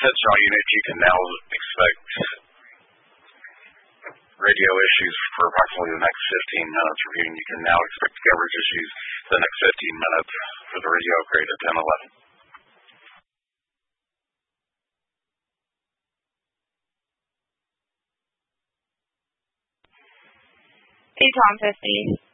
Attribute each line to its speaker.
Speaker 1: Sentinel unit, you can now expect radio issues for approximately the next 15 minutes. Reviewing, you can now expect coverage issues for the next 15 minutes for the radio upgrade at 10:11.
Speaker 2: Tom 50.